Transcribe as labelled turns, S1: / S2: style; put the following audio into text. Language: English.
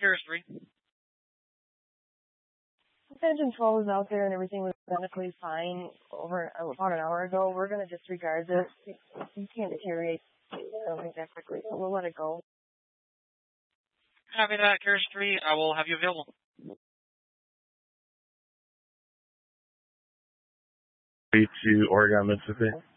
S1: Carrier 3.
S2: Engine 12 is out there and everything was medically fine about an hour ago. We're going to disregard this. You can't deteriorate that quickly, so we'll let it go.
S1: Copy that, Carrier 3. I will have you available.
S3: To Oregon, Mississippi.